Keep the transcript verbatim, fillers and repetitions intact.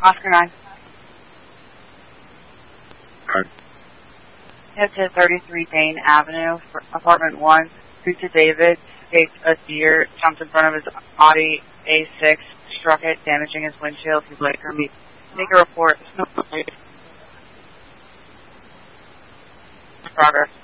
Oscar nine. Alright. Head to thirty-three Dane Avenue, for apartment one. Speak to David. Escaped a deer, jumped in front of his Audi A six, struck it, damaging his windshield. He's like, make a report. Progress.